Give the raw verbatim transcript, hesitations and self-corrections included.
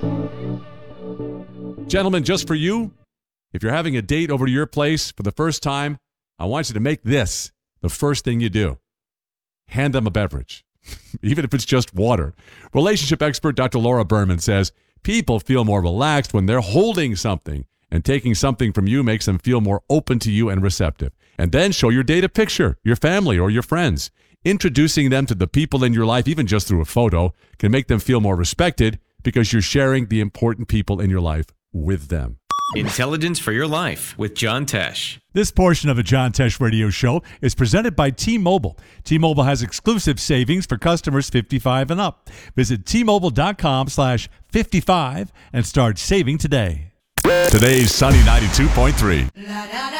Gentlemen, just for you, if you're having a date over to your place for the first time, I want you to make this the first thing you do. Hand them a beverage, even if it's just water. Relationship expert Doctor Laura Berman says people feel more relaxed when they're holding something, and taking something from you makes them feel more open to you and receptive. And then show your date a picture, your family or your friends. Introducing them to the people in your life, even just through a photo, can make them feel more respected because you're sharing the important people in your life with them. Intelligence for Your Life with John Tesh. This portion of the John Tesh Radio Show is presented by T-Mobile. T-Mobile has exclusive savings for customers fifty-five and up. Visit T-Mobile.com slash 55 and start saving today. Today's Sunny ninety-two point three.